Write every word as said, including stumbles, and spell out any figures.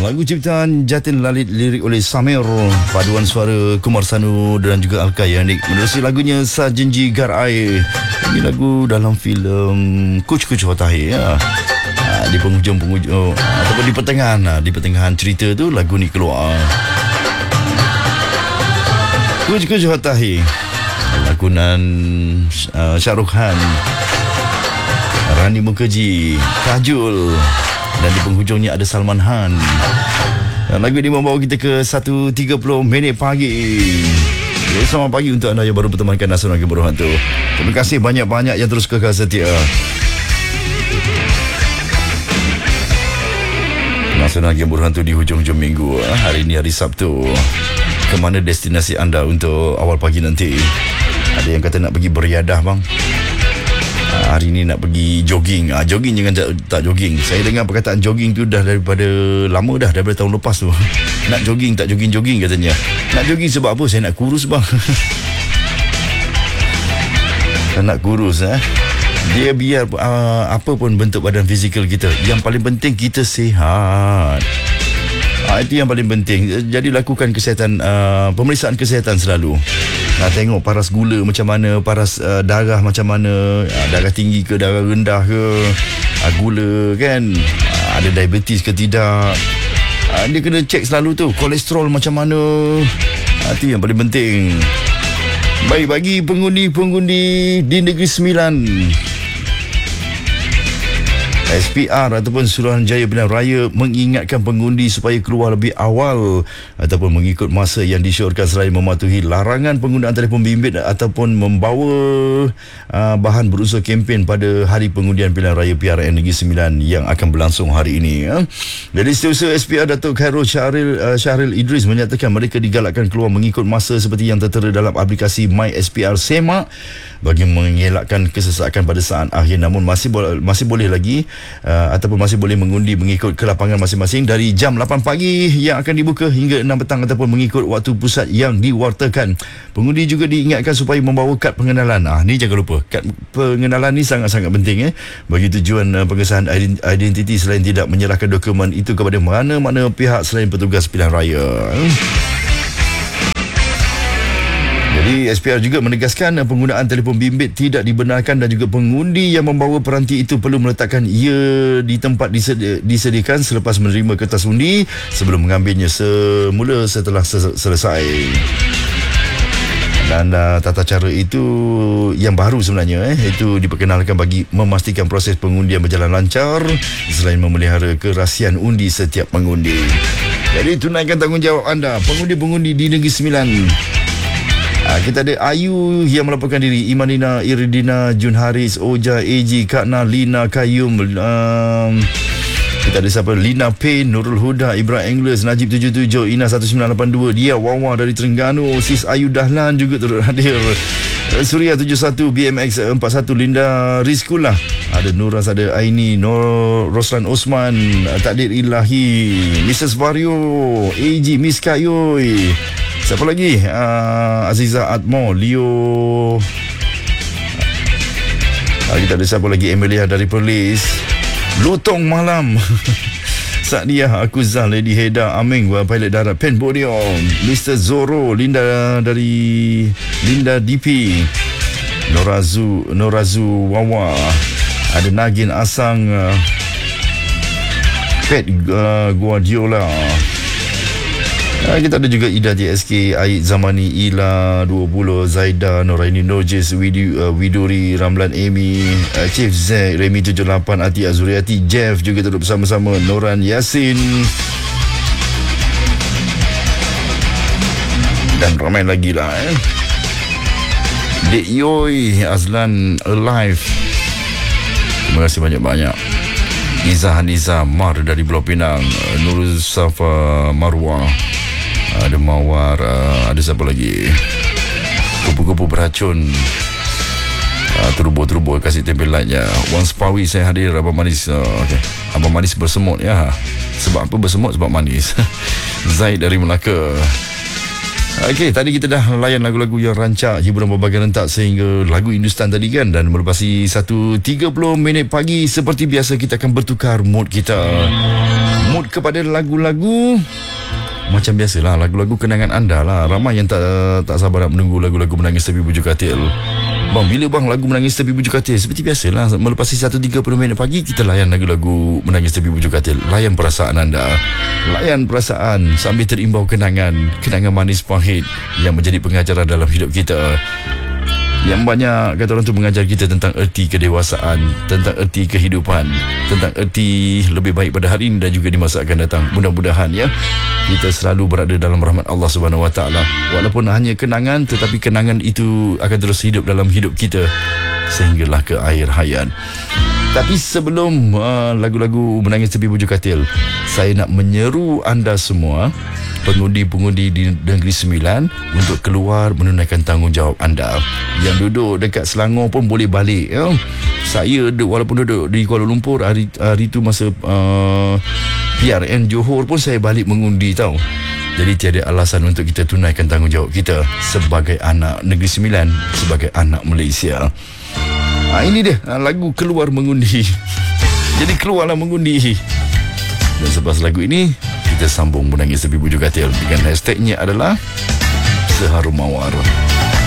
Lagu ciptaan Jatin Lalit, lirik oleh Samir, paduan suara Kumar Sanu dan juga Al-Kayanik. Menerusi lagunya Sajenji Garai. Ini lagu dalam filem Kuch Kuch Hota Hai ya. Ha, di penghujung-penghujung ataupun di pertengahan ha, di pertengahan cerita tu lagu ni keluar. Kuch Kuch Hota Hai, lakonan uh, Shah Rukh Khan, Rani Mukherjee, Kajol, dan di penghujungnya ada Salman Khan. Dan lagu ini membawa kita ke satu tiga puluh minit pagi. Ya, selamat pagi untuk anda yang baru bertemankan Nasional Game Berhantu. Terima kasih banyak-banyak yang terus kekal setia. Nasional Game Berhantu di hujung-hujung minggu. Hari ini hari Sabtu. Ke mana destinasi anda untuk awal pagi nanti? Ada yang kata nak pergi beriadah bang. Hari ni nak pergi jogging. Ah, jogging jangan tak, tak jogging. Saya dengar perkataan jogging tu dah daripada lama dah, daripada tahun lepas tu. Nak jogging tak jogging-jogging katanya. Nak jogging sebab apa? Saya nak kurus bang. Saya nak kurus eh. Dia biar uh, apa pun bentuk badan fizikal kita, yang paling penting kita sihat. Ah, itu yang paling penting. Jadi lakukan kesihatan, uh, pemeriksaan kesihatan selalu. Nak tengok paras gula macam mana, paras uh, darah macam mana, uh, darah tinggi ke, darah rendah ke, uh, gula kan, uh, ada diabetes ke tidak. Uh, dia kena cek selalu tu, kolesterol macam mana. Uh, itu yang paling penting. Baik, bagi pengundi-pengundi di Negeri Sembilan, S P R ataupun Suruhanjaya Pilihan Raya mengingatkan pengundi supaya keluar lebih awal ataupun mengikut masa yang disyorkan selain mematuhi larangan penggunaan telefon bimbit ataupun membawa uh, bahan berunsur kempen pada hari pengundian Pilihan Raya P R N Negeri Sembilan yang akan berlangsung hari ini. Ya. Jadi Setiausaha S P R Datuk Khairul Syahril, uh, Syahril Idris menyatakan mereka digalakkan keluar mengikut masa seperti yang tertera dalam aplikasi My S P R Semak bagi mengelakkan kesesakan pada saat akhir. Namun masih bo- masih boleh lagi Uh, ataupun masih boleh mengundi mengikut ke lapangan masing-masing dari jam lapan pagi yang akan dibuka hingga enam petang ataupun mengikut waktu pusat yang diwartakan. Pengundi juga diingatkan supaya membawa kad pengenalan. Ah, ni jangan lupa, kad pengenalan ni sangat-sangat penting eh bagi tujuan uh, pengesahan identiti, selain tidak menyerahkan dokumen itu kepada mana-mana pihak selain petugas pilihan raya. Jadi S P R juga menegaskan penggunaan telefon bimbit tidak dibenarkan dan juga pengundi yang membawa peranti itu perlu meletakkan ia di tempat disedi- disediakan selepas menerima kertas undi sebelum mengambilnya semula setelah ses- selesai. Dan uh, tata cara itu yang baru sebenarnya eh itu diperkenalkan bagi memastikan proses pengundian berjalan lancar selain memelihara kerahsiaan undi setiap pengundi. Jadi tunaikan tanggungjawab anda, pengundi-pengundi di Negeri Sembilan. Ha, kita ada Ayu yang melaporkan diri, Imanina, Iridina, Jun Haris, Oja, A G, Kakna, Lina, Kayum, um, kita ada siapa, Lina Pain, Nurul Huda, Ibrahim Engles, Najib tujuh tujuh, Ina satu sembilan lapan dua, Dia Wawa dari Terengganu, Sis Ayu Dahlan juga turut hadir, Surya tujuh satu, B M X empat satu, Linda Rizkulah, ada Nuras, ada Aini, Nur Roslan Osman, Takdir Ilahi, Missus Vario, A G, Miss Kayoy. Siapa lagi? Uh, Aziza Atmo, Leo. Uh, kita ada siapa lagi? Emilia dari Perlis. Lutong Malam. Sadiah, Akuzah, Lady Heda, Aming, pilot darat, Pen Bodio, Mister Zoro, Linda dari Linda D P, Norazu, Norazu Wawa, ada Nagin Asang, uh, Pet uh, Guardiola. Uh, kita ada juga Ida J S K, Aid Zamani, Ila dua puluh, Zaida, Noraini Nojis, Widu, uh, Widuri, Ramlan Amy, uh, Chief Z, Remy tujuh lapan, Ati Azuriati, Jeff juga duduk bersama-sama, Noran Yasin dan ramai lagi lah eh. Dek Yoi, Azlan Alive, terima kasih banyak-banyak. Izzah Haniza Mar dari Pulau Pinang, Nurul Safa Marwah, ada Mawar, ada siapa lagi, kupu-kupu beracun, turbo-turbo kasih tempel lightnya. Once Pawi saya hadir, Abang Manis. Okay. Abang Manis bersemut ya. Sebab apa bersemut? Sebab manis. Zaid dari Melaka. Okey, tadi kita dah layan lagu-lagu yang rancak, hiburan berbagai rentak sehingga lagu Hindustan tadi kan. Dan melepasi satu tiga puluh minit pagi, seperti biasa kita akan bertukar mood kita. Mood ke kepada lagu-lagu. Macam biasalah, lagu-lagu kenangan anda lah. Ramai yang tak tak sabar nak menunggu lagu-lagu Menangis Tepi Bujuk Katil. Bang, bila bang lagu Menangis Tepi Bujuk Katil? Seperti biasalah, melepasi satu tiga puluh minit pagi, kita layan lagu-lagu Menangis Tepi Bujuk Katil. Layan perasaan anda, layan perasaan sambil terimbau kenangan, kenangan manis pahit yang menjadi pengajaran dalam hidup kita. Yang banyak kata orang tu mengajar kita tentang erti kedewasaan, tentang erti kehidupan, tentang erti lebih baik pada hari ini dan juga di masa akan datang. Mudah-mudahan ya kita selalu berada dalam rahmat Allah Subhanahu Wa Taala. Walaupun hanya kenangan, tetapi kenangan itu akan terus hidup dalam hidup kita sehinggalah ke akhir hayat. Tapi sebelum uh, lagu-lagu Menangis Tepi Bujuk Katil, saya nak menyeru anda semua, pengundi-pengundi di Negeri Sembilan, untuk keluar menunaikan tanggungjawab anda. Yang duduk dekat Selangor pun boleh balik ya. Saya walaupun duduk di Kuala Lumpur, hari, hari tu masa uh, P R N Johor pun saya balik mengundi tau. Jadi tiada alasan untuk kita tunaikan tanggungjawab kita sebagai anak Negeri Sembilan, sebagai anak Malaysia. Ha, ini dia lagu Keluar Mengundi. Jadi keluarlah mengundi. Dan selepas lagu ini, kita sambung Menangis Tepi Bujuk Katil dengan hashtagnya adalah Seharum Mawar.